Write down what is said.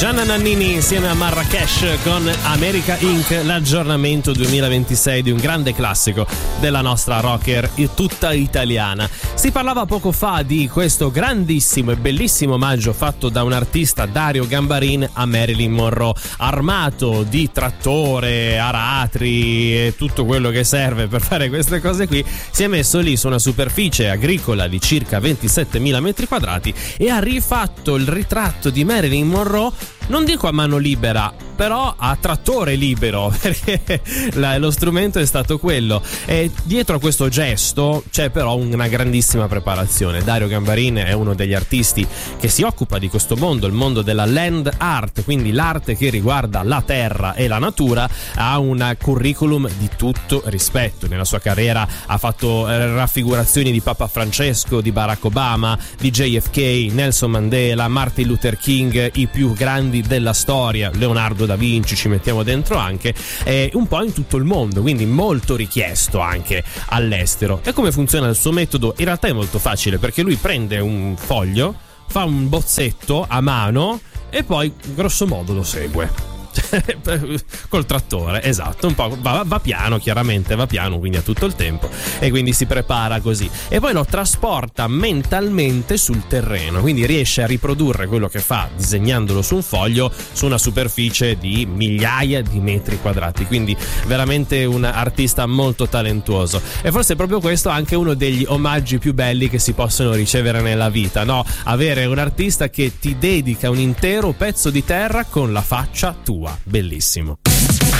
Gianna Nannini insieme a Marrakesh con America Inc., l'aggiornamento 2026 di un grande classico della nostra rocker tutta italiana. Si parlava poco fa di questo grandissimo e bellissimo omaggio fatto da un artista, Dario Gambarin, a Marilyn Monroe, armato di trattore, aratri e tutto quello che serve per fare queste cose qui. Si è messo lì su una superficie agricola di circa 27.000 metri quadrati e ha rifatto il ritratto di Marilyn Monroe, non dico a mano libera, però a trattore libero, perché lo strumento è stato quello. E dietro a questo gesto c'è però una grandissima preparazione. Dario Gambarin è uno degli artisti che si occupa di questo mondo, il mondo della land art, quindi l'arte che riguarda la terra e la natura. Ha un curriculum di tutto rispetto. Nella sua carriera ha fatto raffigurazioni di Papa Francesco, di Barack Obama, di JFK, Nelson Mandela, Martin Luther King, i più grandi della storia, Leonardo da Vinci ci mettiamo dentro anche, un po' in tutto il mondo, quindi molto richiesto anche all'estero. E come funziona il suo metodo? In realtà è molto facile, perché lui prende un foglio, fa un bozzetto a mano e poi grosso modo lo segue col trattore, esatto, un po' va piano, chiaramente va piano, quindi ha tutto il tempo e quindi si prepara così e poi lo trasporta mentalmente sul terreno, quindi riesce a riprodurre quello che fa disegnandolo su un foglio su una superficie di migliaia di metri quadrati, quindi veramente un artista molto talentuoso. E forse è proprio questo anche uno degli omaggi più belli che si possono ricevere nella vita, no? Avere un artista che ti dedica un intero pezzo di terra con la faccia tua. Bellissimo.